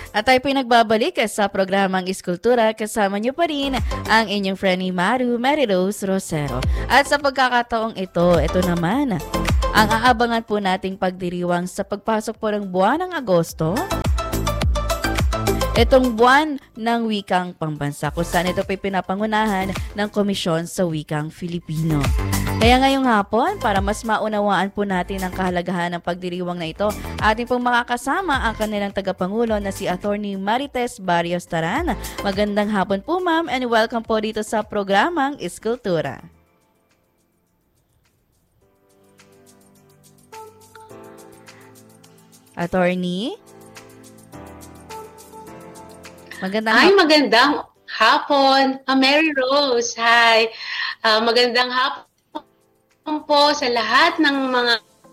At tayo nagbabalik sa programang Iskultura. Kasama niyo pa rin ang inyong friendly Mary Rose Rosero. At sa pagkakataong ito naman, ang aabangan po nating pagdiriwang sa pagpasok po ng buwan ng Agosto. Itong buwan ng wikang pambansa kung saan ito po'y pinapangunahan ng Komisyon sa Wikang Filipino. Kaya ngayong hapon, para mas maunawaan po natin ang kahalagahan ng pagdiriwang na ito, ating pong makakasama ang kanilang tagapangulo na si Attorney Marites Barrios Taran. Magandang hapon po ma'am and welcome po dito sa programang Iskultura. Attorney? Magandang hapon. Mary Rose, hi. Magandang hapon po sa lahat ng mga...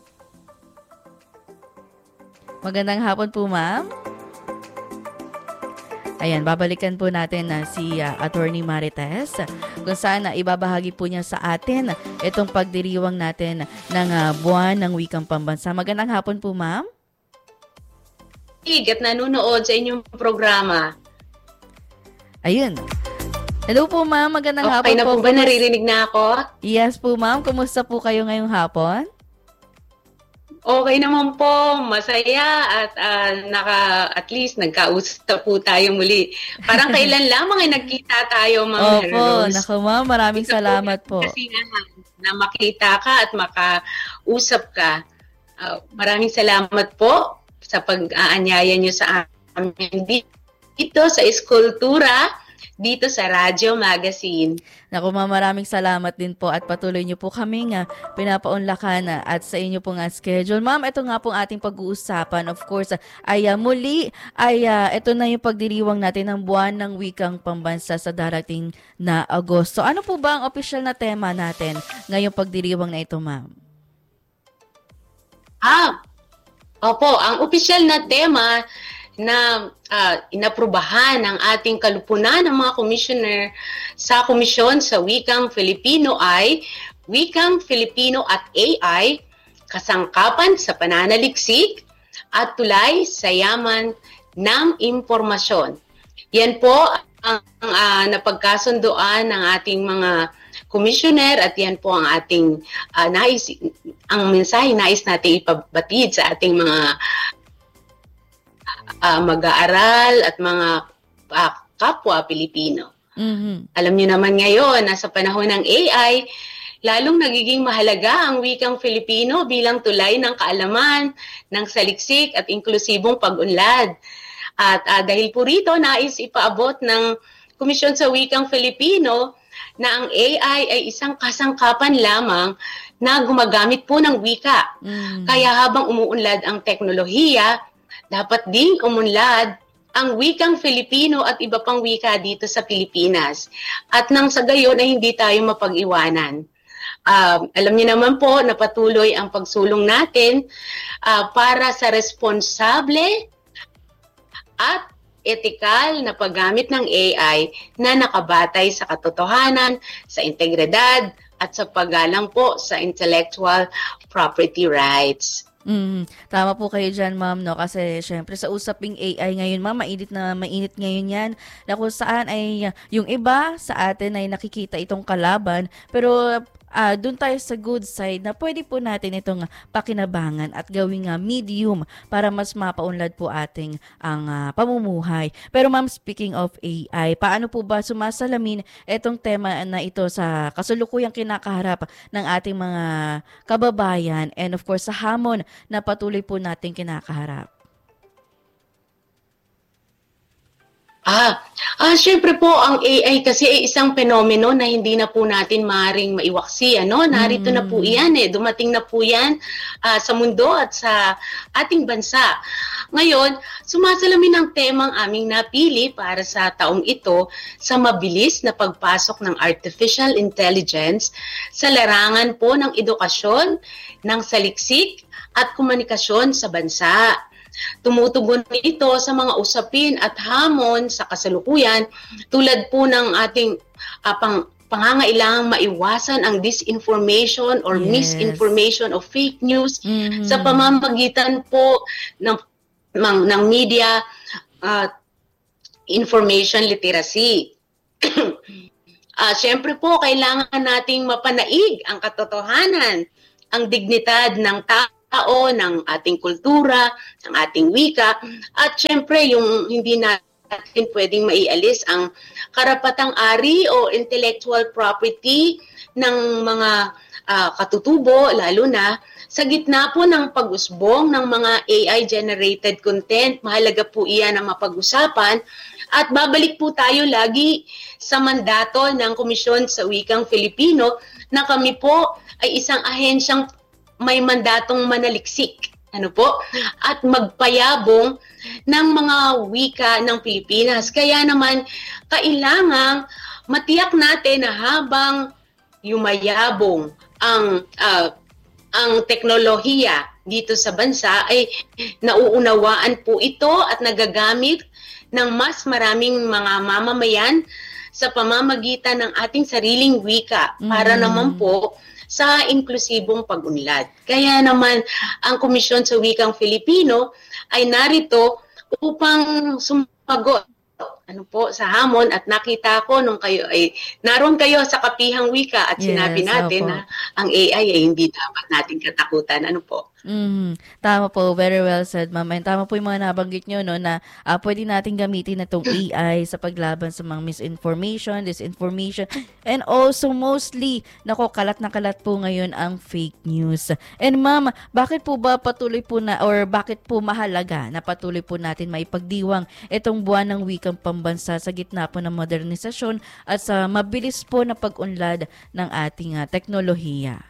Magandang hapon po, ma'am. Ayan, babalikan po natin na si Attorney Marites kung saan ibabahagi po niya sa atin itong pagdiriwang natin ng buwan ng wikang pambansa. Magandang hapon po, ma'am. At nanonood sa inyong programa. Ayun. Hello po ma'am, magandang hapon po. Okay na po ba? Naririnig na ako? Yes po ma'am, kumusta po kayo ngayong hapon? Okay naman po, masaya at at least nagkausap po tayo muli. Parang kailan lamang ay nagkita tayo, Ma'am Opo, naku ma'am, maraming salamat po. Kasi na makita ka at makausap ka. Maraming salamat po sa pag-aanyaya nyo sa amin dito sa Iskultura, dito sa Radyo Magazine. Naku ma'am, maraming salamat din po at patuloy niyo po kami pinapaunlakan at sa inyo pong schedule. Ma'am, ito nga pong ating pag-uusapan. Of course, muli ito na yung pagdiriwang natin ng buwan ng wikang pambansa sa darating na Agosto. Ano po ba ang opisyal na tema natin ngayong pagdiriwang na ito, ma'am? Opo, ang opisyal na tema na inaprubahan ng ating kalupunan ng mga commissioner sa Komisyon sa Wikang Filipino ay Wikang Filipino at AI, kasangkapan sa pananaliksik at tulay sa yaman ng impormasyon. Yan po ang napagkasunduan ng ating mga commissioner at yan po ang ating ang mensahe nais natin ipabatid sa ating mga mag-aaral at mga kapwa Pilipino. Mm-hmm. Alam niyo naman ngayon, nasa panahon ng AI, lalong nagiging mahalaga ang wikang Filipino bilang tulay ng kaalaman, ng saliksik at inklusibong pag-unlad. At dahil po rito, nais ipaabot ng Komisyon sa Wikang Filipino na ang AI ay isang kasangkapan lamang na gumagamit po ng wika. Mm-hmm. Kaya habang umuunlad ang teknolohiya, dapat ding umunlad ang wikang Filipino at iba pang wika dito sa Pilipinas. At nang sa gayon ay hindi tayo mapag-iwanan. Alam niyo naman po na patuloy ang pagsulong natin para sa responsable at etikal na paggamit ng AI na nakabatay sa katotohanan, sa integridad at sa paggalang po sa intellectual property rights. Tama po kayo dyan, ma'am, no? Kasi syempre sa usaping AI ngayon, ma'am, mainit ngayon yan, na kung saan ay yung iba sa atin ay nakikita itong kalaban, pero doon tayo sa good side na pwede po natin itong pakinabangan at gawing medium para mas mapaunlad po ating ang pamumuhay. Pero ma'am, speaking of AI, paano po ba sumasalamin itong tema na ito sa kasalukuyang kinakaharap ng ating mga kababayan and of course sa hamon na patuloy po nating kinakaharap? Syempre po, ang AI kasi ay isang fenomeno na hindi na po natin maaaring maiwaksi. Narito na po yan dumating na po yan sa mundo at sa ating bansa. Ngayon, sumasalamin ang temang aming napili para sa taong ito sa mabilis na pagpasok ng artificial intelligence sa larangan po ng edukasyon, ng saliksik at komunikasyon sa bansa. Tumutugon ito sa mga usapin at hamon sa kasalukuyan tulad po ng ating pangangailangang maiwasan ang disinformation or misinformation of fake news sa pamamagitan po ng media, information literacy. Siyempre po, kailangan nating mapanaig ang katotohanan, ang dignidad ng tao, ng ating kultura, ng ating wika, at siyempre yung hindi natin pwedeng maialis ang karapatang ari o intellectual property ng mga katutubo, lalo na sa gitna po ng pag-usbong ng mga AI-generated content. Mahalaga po iyan ang mapag-usapan. At babalik po tayo lagi sa mandato ng Komisyon sa Wikang Filipino na kami po ay isang ahensyang may mandatong manaliksik. At magpayabong ng mga wika ng Pilipinas. Kaya naman, kailangang matiyak natin na habang yumayabong ang teknolohiya dito sa bansa ay nauunawaan po ito at nagagamit ng mas maraming mga mamamayan sa pamamagitan ng ating sariling wika para naman po sa inklusibong pag-unlad. Kaya naman ang Komisyon sa Wikang Filipino ay narito upang sumagot sa hamon, at nakita ko nung kayo ay naroon kayo sa Kapihang Wika at sinabi natin na ang AI ay hindi dapat natin katakutan. Tama po, very well said, ma'am. And tama po yung mga nabanggit nyo, no, na pwede natin gamitin na itong AI sa paglaban sa mga misinformation, disinformation, and also mostly, kalat na kalat po ngayon ang fake news. And ma'am, bakit po ba patuloy po na, or bakit po mahalaga na patuloy po natin maipagdiwang itong buwan ng wikang pambansa sa gitna po ng modernisasyon at sa mabilis po na pag-unlad ng ating teknolohiya?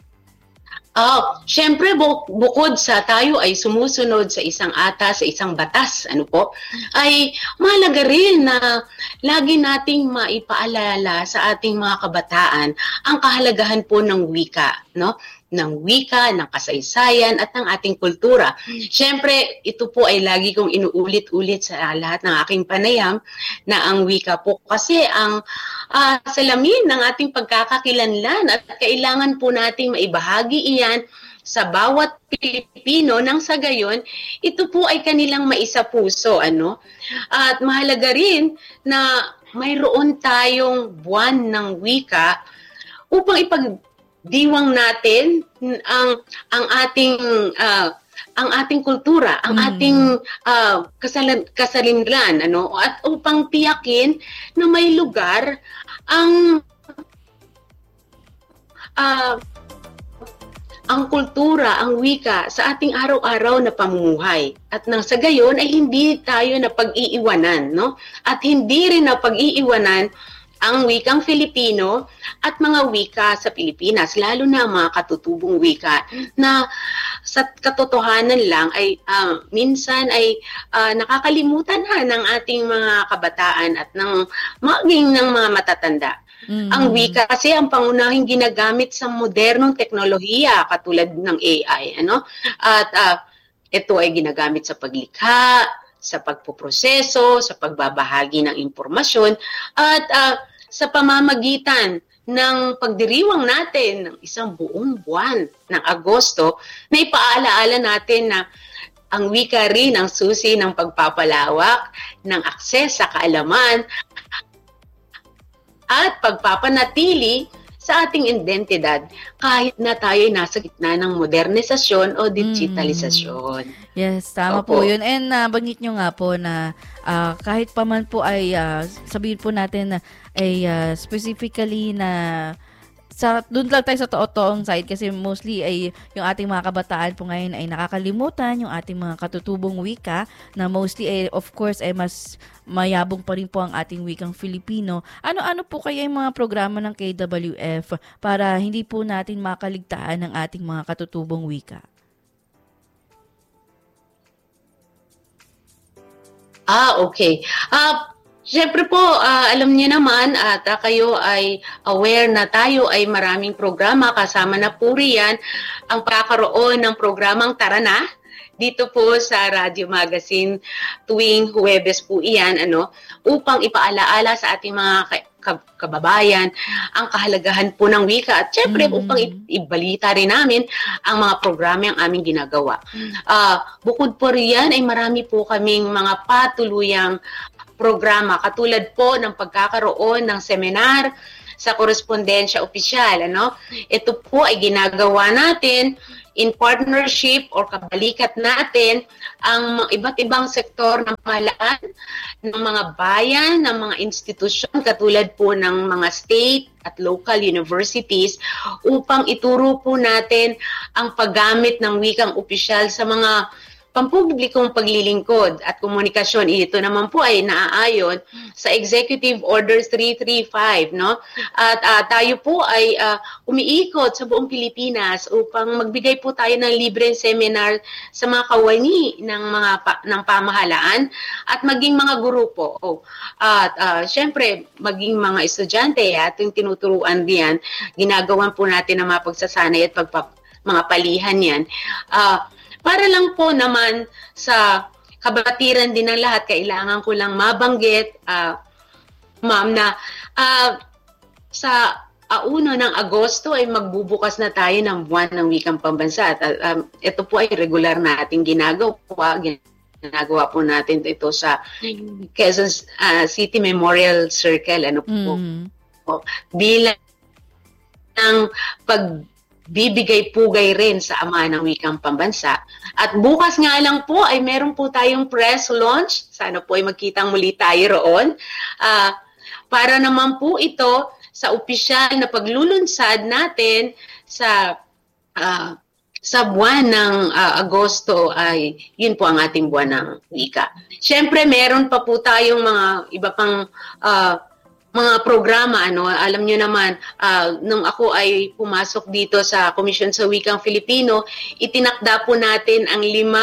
Siyempre, bukod sa tayo ay sumusunod sa isang atas, sa isang batas, ay mahalaga rin na lagi nating maipaalala sa ating mga kabataan ang kahalagahan po ng wika, ng wika, ng kasaysayan at ng ating kultura. Siyempre, ito po ay lagi kong inuulit-ulit sa lahat ng aking panayam na ang wika po kasi ang salamin ng ating pagkakakilanlan at kailangan po nating maibahagi iyan sa bawat Pilipino nang sa gayon, ito po ay kanilang maisapuso. At mahalaga rin na mayroon tayong buwan ng wika upang ipagdiwang natin ang ating kultura, ang ating kasalinlan, at upang tiyakin na may lugar ang kultura, ang wika sa ating araw-araw na pamumuhay. At nang sa gayon ay hindi tayo napag-iiwanan, At hindi rin napag-iiwanan ang wikang Filipino at mga wika sa Pilipinas, lalo na mga katutubong wika na sa katotohanan lang ay minsan ay nakakalimutan ng ating mga kabataan at maging ng mga matatanda. Ang wika kasi ang pangunahing ginagamit sa modernong teknolohiya katulad ng AI, At ito ay ginagamit sa paglikha, sa pagpoproseso, sa pagbabahagi ng impormasyon at sa pamamagitan ng pagdiriwang natin ng isang buong buwan ng Agosto na ipaalaala natin na ang wika rin ang susi ng pagpapalawak ng akses sa kaalaman at pagpapanatili sa ating identidad kahit na tayo ay nasa gitna ng modernisasyon o digitalisasyon. Yes, tama po yun. And banggit nyo nga po na kahit pa man po ay sabihin po natin na ay specifically na doon lang tayo sa totoong side kasi mostly ay yung ating mga kabataan po ngayon ay nakakalimutan yung ating mga katutubong wika na mostly ay of course ay mas mayabong pa rin po ang ating wikang Filipino. Ano po kaya yung mga programa ng KWF para hindi po natin makaligtaan ng ating mga katutubong wika? Okay. Siyempre po, alam niyo naman at kayo ay aware na tayo ay maraming programa. Kasama na po riyan ang pagkakaroon ng programang Tara Na dito po sa Radio Magazine tuwing Huwebes po iyan, upang ipaalaala sa ating mga kababayan ang kahalagahan po ng wika at syempre upang ibalita rin namin ang mga programa ang aming ginagawa. Bukod po riyan ay marami po kaming mga patuluyang programa katulad po ng pagkakaroon ng seminar sa korespondensya opisyal. Ito po ay ginagawa natin in partnership or kabalikat natin ang iba't ibang sektor ng pamahalaan, ng mga bayan, ng mga institusyon katulad po ng mga state at local universities upang ituro po natin ang paggamit ng wikang opisyal sa mga pampublikong paglilingkod at komunikasyon. Ito naman po ay naaayon sa Executive Order 335, At tayo po ay umiikot sa buong Pilipinas upang magbigay po tayo ng libreng seminar sa mga kawani ng pamahalaan at maging mga grupo. At syempre, maging mga estudyante, ating tinuturuan diyan, ginagawan po natin ang mga pagsasanay at mga palihan yan. Para lang po naman sa kabatiran din ng lahat, kailangan ko lang mabanggit, ma'am, na sa 1 ng Agosto ay magbubukas na tayo ng buwan ng wikang pambansa. At ito po ay regular nating ginagawa. Ginagawa po natin ito sa Quezon City Memorial Circle. Bilang pagbibigay pugay rin sa Ama ng Wikang Pambansa. At bukas nga lang po ay meron po tayong press launch. Sana po ay magkitang muli tayo roon. Para naman po ito sa opisyal na paglulunsad natin sa buwan ng Agosto ay yun po ang ating buwan ng wika. Siyempre meron pa po tayong mga iba pang mga programa. Alam nyo naman, nung ako ay pumasok dito sa Komisyon sa Wikang Filipino, itinakda po natin ang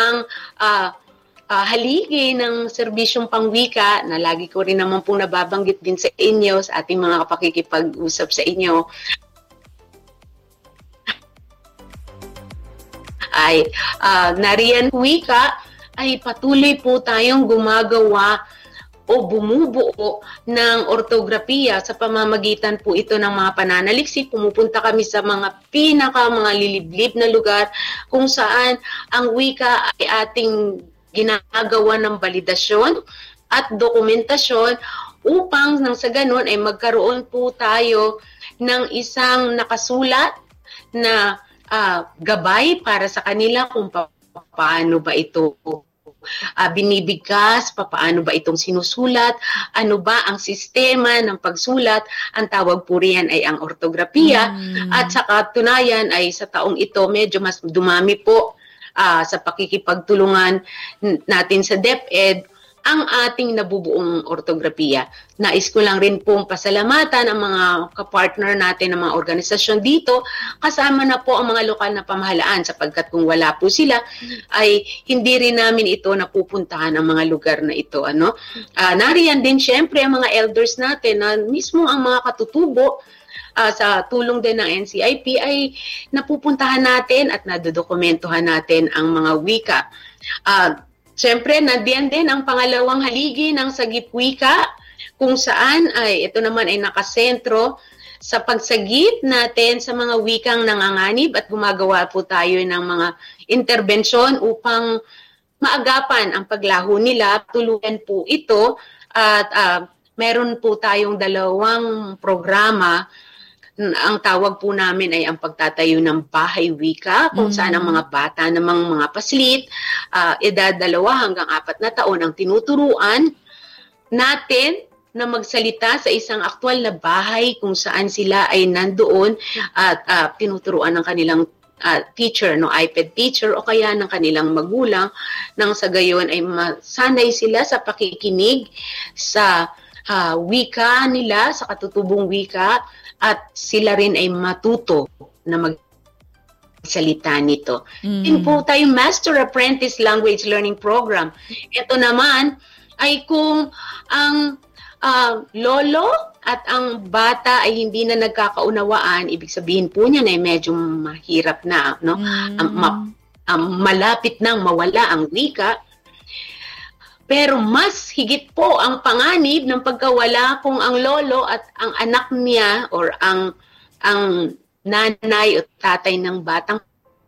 5 haligi ng serbisyong pangwika na lagi ko rin naman pong nababanggit din sa inyo, sa ating mga pakikipag-usap sa inyo. Ay nariyan wika ay patuloy po tayong gumagawa o bumubuo ng ortografiya sa pamamagitan po ito ng mga pananaliksik. Pumupunta kami sa mga mga liliblib na lugar kung saan ang wika ay ating ginagawa ng validasyon at dokumentasyon upang nang sa ganun ay magkaroon po tayo ng isang nakasulat na gabay para sa kanila kung paano ba ito binibigkas, paano ba itong sinusulat, ano ba ang sistema ng pagsulat. Ang tawag po riyan ay ang ortografiya. At sa katunayan ay sa taong ito medyo mas dumami po sa pakikipagtulungan natin sa DepEd ang ating nabubuong ortografiya. Nais ko lang rin pong pasalamatan ang mga kapartner natin ng mga organisasyon dito, kasama na po ang mga lokal na pamahalaan sapagkat kung wala po sila ay hindi rin namin ito napupuntahan ang mga lugar na ito. Nariyan din syempre ang mga elders natin na mismo ang mga katutubo sa tulong din ng NCIP ay napupuntahan natin at nadodokumentohan natin ang mga wika. Siyempre, nandiyan din ang pangalawang haligi ng Sagip Wika, kung saan ay ito naman ay nakasentro sa pagsagip natin sa mga wikang nanganganib at gumagawa po tayo ng mga interbensyon upang maagapan ang paglaho nila. Tuluyan po ito at meron po tayong 2 programa. Ang tawag po namin ay ang pagtatayo ng bahay wika kung saan ang mga bata namang mga paslit, edad 2 hanggang 4 na taon ang tinuturuan natin na magsalita sa isang aktwal na bahay kung saan sila ay nandoon at tinuturuan ng kanilang teacher, iPad teacher o kaya ng kanilang magulang nang sa gayon ay masanay sila sa pakikinig sa wika nila, sa katutubong wika, at sila rin ay matuto na magsalita nito. Din po tayong Master Apprentice Language Learning Program. Ito naman ay kung ang lolo at ang bata ay hindi na nagkakaunawaan, ibig sabihin po niya na medyo mahirap na, malapit nang mawala ang wika. Pero mas higit po ang panganib ng pagkawala kung ang lolo at ang anak niya or ang nanay o tatay ng batang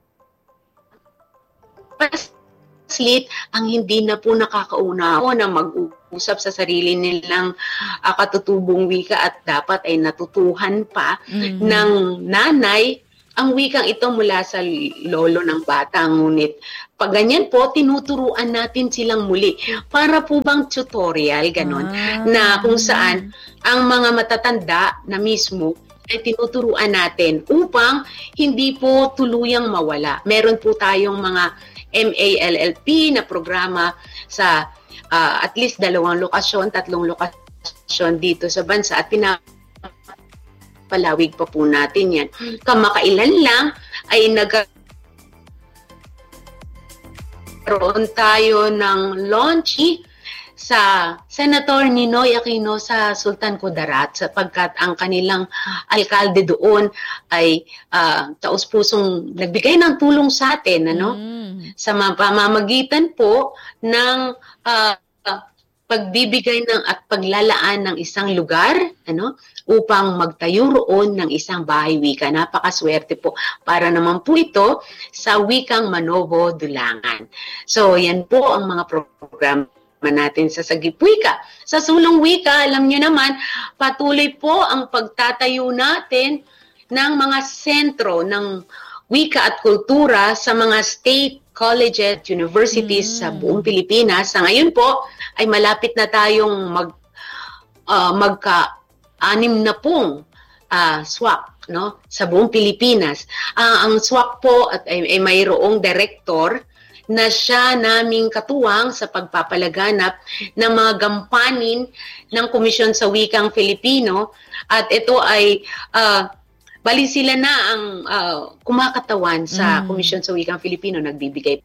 paslit ang hindi na po nakakaunawa na mag-usap sa sarili nilang katutubong wika at dapat ay natutuhan pa ng nanay ang wikang ito mula sa lolo ng bata. Ngunit pag ganyan po, tinuturuan natin silang muli. Para po bang tutorial, ganon, na kung saan ang mga matatanda na mismo ay tinuturuan natin upang hindi po tuluyang mawala. Meron po tayong mga MALLP na programa sa at least 2 lokasyon, 3 lokasyon dito sa bansa at palawig pa po natin yan. Kamakailan lang ay nagkaroon tayo ng launch sa Senator Ninoy Aquino sa Sultan Kudarat sapagkat ang kanilang alkalde doon ay taus-pusong nagbigay ng tulong sa atin sa pamamagitan po ng pagbibigay ng at paglalaan ng isang lugar upang magtayo roon ng isang bahay wika. Napakaswerte po para naman po ito sa wikang Manobo, Dulangan. So yan po ang mga programa natin sa Sagip Wika. Sa Sulong Wika, alam niyo naman, patuloy po ang pagtatayo natin ng mga sentro ng wika at kultura sa mga state colleges, universities sa buong Pilipinas. Sa ngayon po ay malapit na tayong magka-6 na pong SWAC sa buong Pilipinas. Ang SWAC po ay mayroong director na siya naming katuwang sa pagpapalaganap ng mga gampanin ng Komisyon sa Wikang Filipino at ito ay bali sila na ang kumakatawan sa Komisyon sa Wikang Filipino, nagbibigay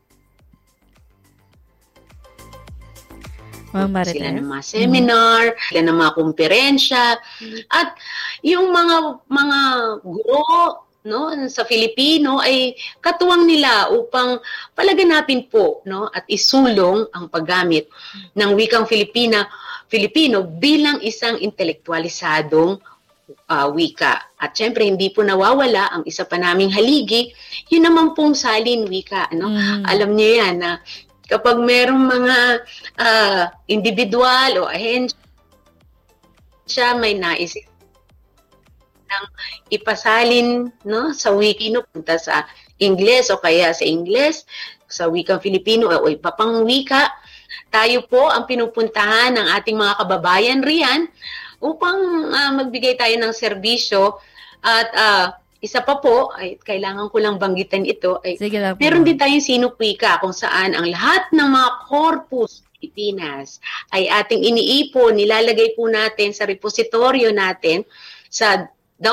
sila ng mga seminar, sila ng mga konferensya, at yung mga guro sa Filipino ay katuwang nila upang palaganapin po at isulong ang paggamit ng wikang Filipino bilang isang intelektualisadong wika. At syempre, hindi po nawawala ang isa pa naming haligi, yun naman pong salin wika. Alam niyo yan na kapag merong mga individual o ahensya may naisip ng ipasalin sa wiki punta sa Ingles o kaya sa Ingles, sa wikang Filipino o iba pang wika, tayo po ang pinupuntahan ng ating mga kababayan riyan upang magbigay tayo ng serbisyo at isa pa po, ay kailangan ko lang banggitin ito, ay meron din tayong Sinupwika kung saan ang lahat ng mga corpus Pilipinas ay ating iniipon, nilalagay po natin sa repositoryo natin sa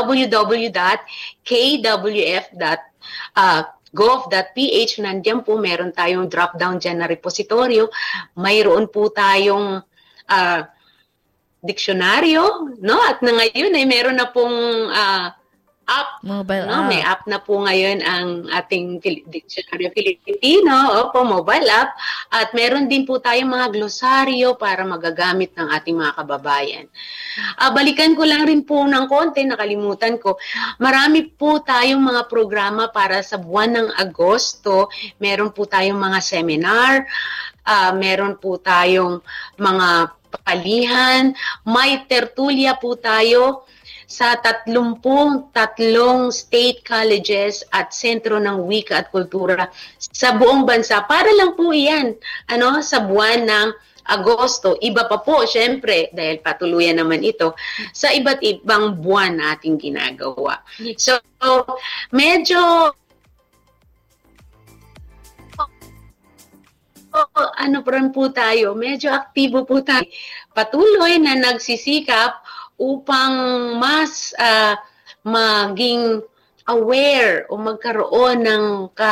www.kwf.gov.ph. Nandiyan po, meron tayong drop-down dyan na repositoryo. Mayroon po tayong diksyonaryo, at na ngayon ay meron na pong app. Mobile app. May app na po ngayon ang ating Dictionary Filipino, mobile app. At meron din po tayong mga glosaryo para magagamit ng ating mga kababayan. Balikan ko lang rin po ng konti, nakalimutan ko. Marami po tayong mga programa para sa buwan ng Agosto. Meron po tayong mga seminar, meron po tayong mga palihan, may tertulya po tayo sa 33 state colleges at sentro ng wika at kultura sa buong bansa. Para lang po iyan, sa buwan ng Agosto. Iba pa po, syempre, dahil patuluyan naman ito, sa iba't ibang buwan nating ginagawa. So, medyo po tayo, medyo aktibo po tayo. Patuloy na nagsisikap upang mas maging aware o magkaroon ng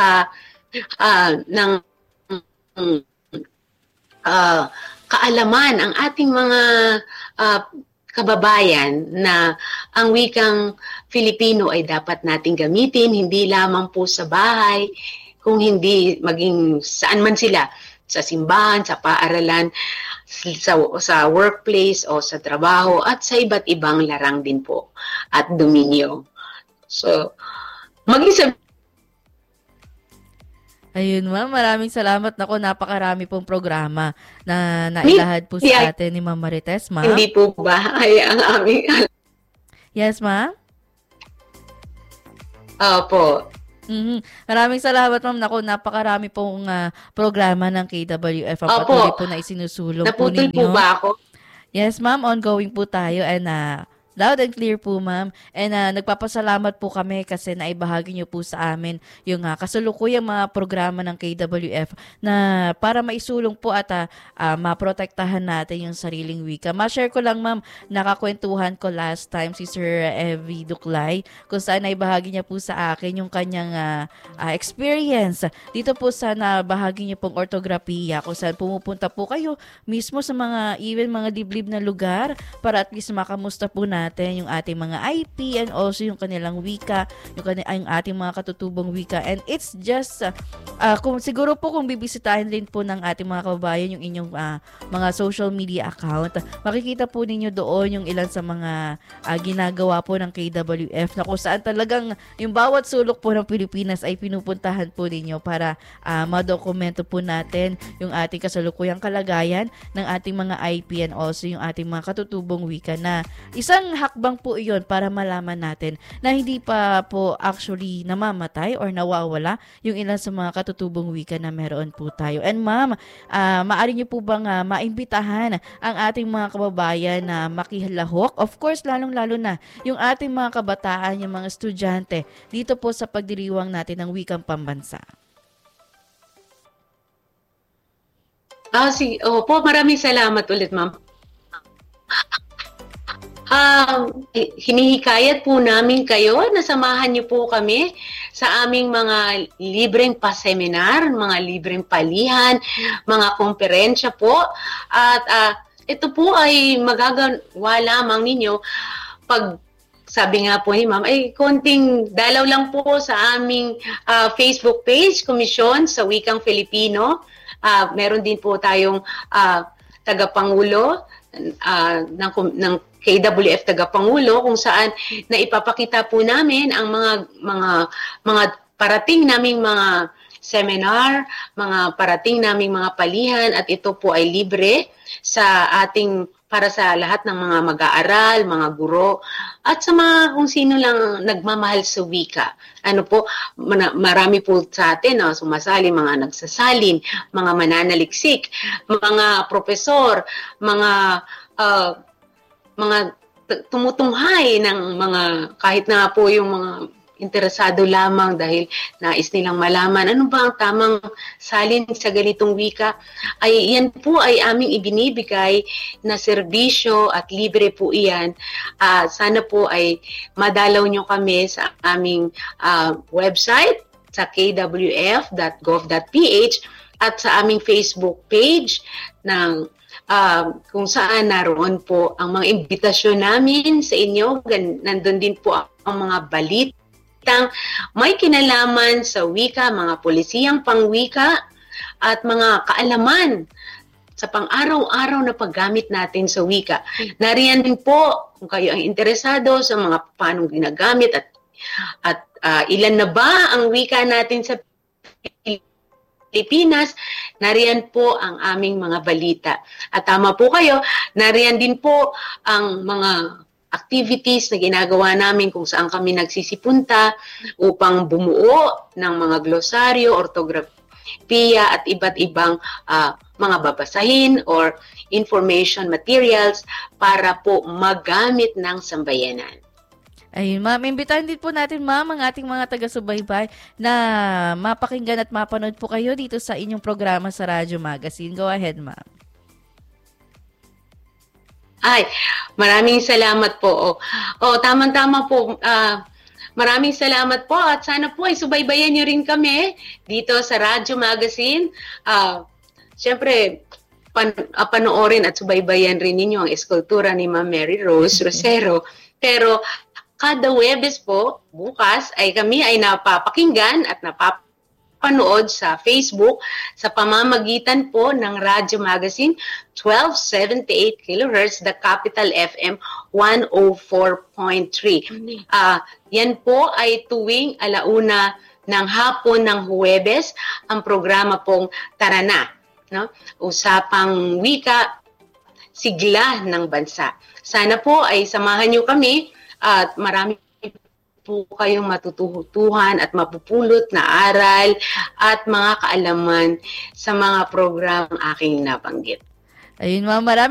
kaalaman ang ating mga kababayan na ang wikang Filipino ay dapat nating gamitin, hindi lamang po sa bahay, kung hindi maging saan man sila, sa simbahan, sa paaralan, sa workplace o sa trabaho at sa iba't ibang larang din po at dominyo. So, mag-isip. Ayun, ma'am. Maraming salamat. Naku, napakarami pong programa na nailahad po sa atin ni Ma'am Marites, ma'am. Hindi po ba ay ang aming... Yes, ma'am? Opo. Maraming salamat, ma'am. Naku, napakarami pong programa ng KWF. Ang patuloy po na isinusulong po ninyo. Naputol po ba ako? Yes, ma'am. Ongoing po tayo and loud and clear po, ma'am. And nagpapasalamat po kami kasi naibahagi niyo po sa amin yung kasalukuyang mga programa ng KWF na para maisulong po at maprotektahan natin yung sariling wika. Ma-share ko lang, ma'am, nakakwentuhan ko last time si Sir Evie Duclay kung saan naibahagi niya po sa akin yung kanyang experience dito po sa nabahagi niyo pong ortografiya kung saan pumupunta po kayo mismo sa mga diblib na lugar para at least makamusta po natin yung ating mga IP and also yung kanilang wika, yung ating mga katutubong wika. And it's just, siguro po kung bibisitahin din po ng ating mga kababayan yung inyong mga social media account, makikita po ninyo doon yung ilan sa mga ginagawa po ng KWF na kung saan talagang yung bawat sulok po ng Pilipinas ay pinupuntahan po ninyo para madokumento po natin yung ating kasalukuyang kalagayan ng ating mga IP and also yung ating mga katutubong wika na isang hakbang po iyon para malaman natin na hindi pa po actually namamatay or nawawala yung ilan sa mga katutubong wika na meron po tayo. And ma'am, maaari niyo po bang maimbitahan ang ating mga kababayan na makilahok? Of course, lalong-lalo na yung ating mga kabataan, yung mga estudyante dito po sa pagdiriwang natin ng wikang pambansa. Opo, maraming salamat ulit, ma'am. Hinihikayat po namin kayo na samahan niyo po kami sa aming mga libreng pa-seminar, mga libreng palihan, mga komperensya po. At ito po ay magagawa lamang ninyo pag sabi nga po ni ma'am, ay konting dalaw lang po sa aming Facebook page, Komisyon sa Wikang Filipino. Meron din po tayong tagapangulo ng KWF Tagapangulo kung saan naipapakita po namin ang mga parating naming mga seminar, mga parating naming mga palihan at ito po ay libre sa ating para sa lahat ng mga mag-aaral, mga guro at sa mga kung sino lang nagmamahal sa wika. Ano po, marami po sa atin sumasali, mga nagsasalin, mga mananaliksik, mga profesor, mga tumutunghay ng mga kahit na po yung mga interesado lamang dahil nais nilang malaman ano ba ang tamang salin sa ganitong wika, ay yan po ay aming ibinibigay na serbisyo at libre po iyan. Sana po ay madalaw nyo kami sa aming website sa kwf.gov.ph at sa aming Facebook page ng kung saan naroon po ang mga imbitasyon namin sa inyo. Nandun din po ang mga balitang may kinalaman sa wika, mga polisiyang pangwika at mga kaalaman sa pang-araw-araw na paggamit natin sa wika. Nariyan din po kung kayo ang interesado sa mga paanong ginagamit at ilan na ba ang wika natin sa Pilipinas, nariyan po ang aming mga balita. At tama po kayo, nariyan din po ang mga activities na ginagawa namin kung saan kami nagsisipunta upang bumuo ng mga glosaryo, ortografiya at iba't ibang mga babasahin or information materials para po magamit ng sambayanan. Ayun, ma'am. Imbitahin din po natin, ma'am, ang ating mga taga-subaybay na mapakinggan at mapanood po kayo dito sa inyong programa sa Radyo Magazine. Go ahead, ma'am. Ay, maraming salamat po. Tama-tama po. Maraming salamat po at sana po ay subaybayan niyo rin kami dito sa Radyo Magazine. Siyempre, panoorin at subaybayan rin ninyo ang eskultura ni Ma'am Mary Rose Rosero. Pero kada Huwebes po, bukas, ay kami ay napapakinggan at mapanood sa Facebook sa pamamagitan po ng Radyo Magazine 1278 kHz, The Capital FM 104.3. Yan po ay tuwing 1:00 ng hapon ng Huwebes, ang programa pong Tara Na, no? Usapang wika, sigla ng bansa. Sana po ay samahan niyo kami at marami po kayong matututuhan at mapupulot na aral at mga kaalaman sa mga programang aking nabanggit. Ayun, ma'am, marami